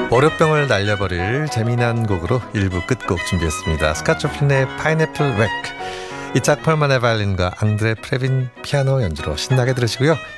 월요병을 날려버릴 재미난 곡으로 1부 끝곡 준비했습니다. 스캇 조플린의 파인애플 웩, 이짝 펄만의 바이올린과 앙드레 프레빈 피아노 연주로 신나게 들으시고요.